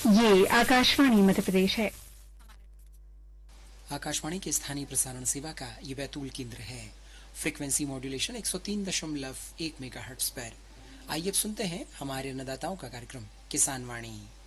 ये आकाशवाणी मध्य प्रदेश है। आकाशवाणी के स्थानीय प्रसारण सेवा का ये बैतूल केंद्र है। फ्रीक्वेंसी मॉड्यूलेशन 103.1 मेगाहर्ट्ज पर। आइए अब सुनते हैं हमारे अन्नदाताओं का कार्यक्रम किसान वाणी।